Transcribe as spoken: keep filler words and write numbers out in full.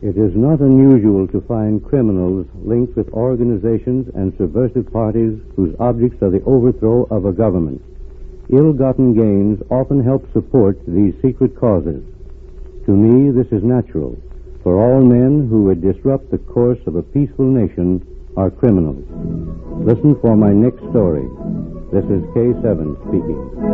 It is not unusual to find criminals linked with organizations and subversive parties whose objects are the overthrow of a government. Ill-gotten gains often help support these secret causes. To me, this is natural, for all men who would disrupt the course of a peaceful nation are criminals. Listen for my next story. This is K seven speaking.